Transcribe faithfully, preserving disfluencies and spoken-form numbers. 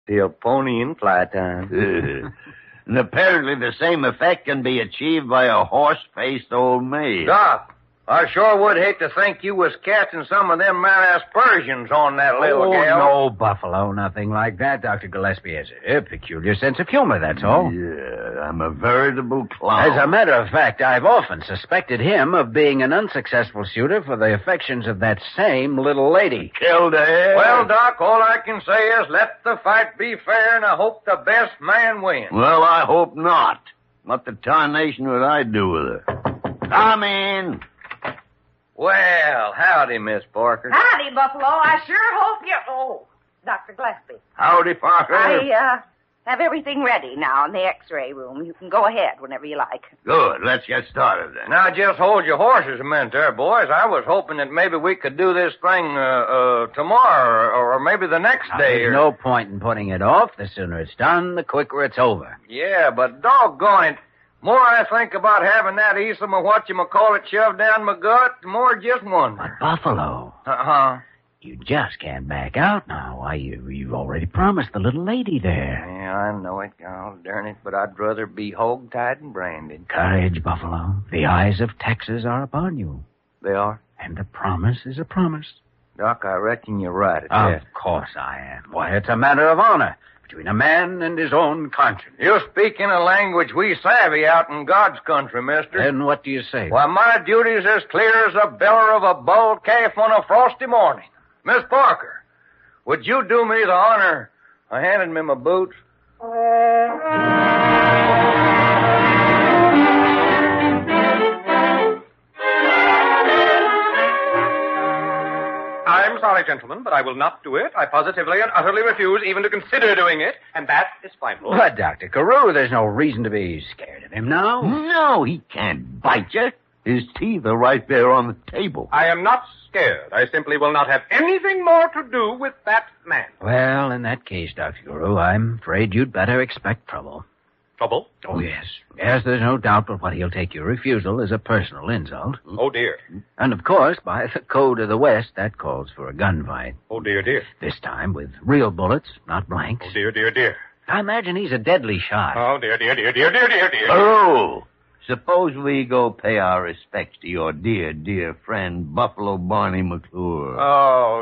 Till pony and fly time. And apparently the same effect can be achieved by a horse-faced old maid. Doc, I sure would hate to think you was catching some of them mad aspersions on that little oh, gal. no, Buffalo, nothing like that. Doctor Gillespie has a, a peculiar sense of humor, that's all. Yeah, I'm a veritable clown. As a matter of fact, I've often suspected him of being an unsuccessful suitor for the affections of that same little lady. Kildare. Well, Doc, all I can say is let the fight be fair, and I hope the best man wins. Well, I hope not. What the tarnation would I do with her? Come in. Well, howdy, Miss Parker. Howdy, Buffalo. I sure hope you're... Oh, Doctor Gillespie. Howdy, Parker. I, uh, have everything ready now in the x-ray room. You can go ahead whenever you like. Good. Let's get started then. Now, just hold your horses a minute there, boys. I was hoping that maybe we could do this thing uh, uh, tomorrow or, or maybe the next Now, day. there's or... no point in putting it off. The sooner it's done, the quicker it's over. Yeah, but doggone it. More I think about having that Esom or whatchamacallit shoved down my gut, the more I just wonder. But, Buffalo, Uh-huh. you just can't back out now. Why, you, you've already promised the little lady there. Yeah, I know it. Oh, darn it, but I'd rather be hog-tied and branded. Courage, Buffalo. The eyes of Texas are upon you. They are? And a promise is a promise. Doc, I reckon you're right at Of that. course I am. Why, it's a matter of honor between a man and his own conscience. You speak in a language we savvy out in God's country, mister. Then what do you say? Why, my duty's as clear as the beller of a bull calf on a frosty morning. Miss Parker, would you do me the honor of handing me my boots? I'm sorry, gentlemen, but I will not do it. I positively and utterly refuse even to consider doing it, and that is final. What, Doctor Carew? There's no reason to be scared of him now. No, he can't bite you. His teeth are right there on the table. I am not scared. I simply will not have anything more to do with that man. Well, in that case, Doctor Carew, I'm afraid you'd better expect trouble. Trouble? Oh, yes. Yes, there's no doubt but what he'll take your refusal as a personal insult. Oh, dear. And, of course, by the code of the West, that calls for a gunfight. Oh, dear, dear. This time with real bullets, not blanks. Oh, dear, dear, dear. I imagine he's a deadly shot. Oh, dear, dear, dear, dear, dear, dear, dear. Oh, suppose we go pay our respects to your dear, dear friend, Buffalo Barney McClure. Oh,